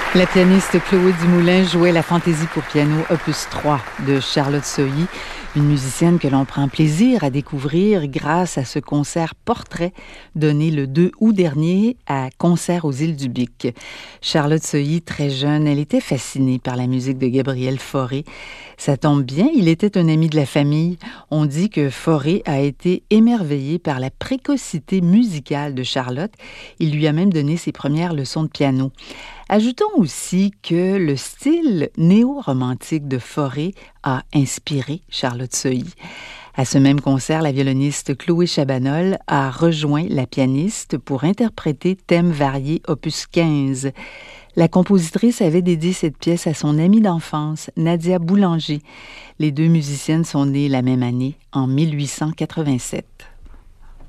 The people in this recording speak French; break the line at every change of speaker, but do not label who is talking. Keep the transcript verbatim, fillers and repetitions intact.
La pianiste Chloé Dumoulin jouait la fantaisie pour piano opus trois de Charlotte Sohi, une musicienne que l'on prend plaisir à découvrir grâce à ce concert portrait donné le deux août dernier à Concert aux Îles du Bic. Charlotte Sohi, très jeune, elle était fascinée par la musique de Gabriel Fauré. Ça tombe bien, il était un ami de la famille. On dit que Fauré a été émerveillé par la précocité musicale de Charlotte. Il lui a même donné ses premières leçons de piano. Ajoutons aussi que le style néo-romantique de Fauré a inspiré Charlotte Sohi. À ce même concert, la violoniste Chloé Chabanol a rejoint la pianiste pour interpréter Thèmes variés opus quinze. La compositrice avait dédié cette pièce à son amie d'enfance, Nadia Boulanger. Les deux musiciennes sont nées la même année, en mille huit cent quatre-vingt-sept.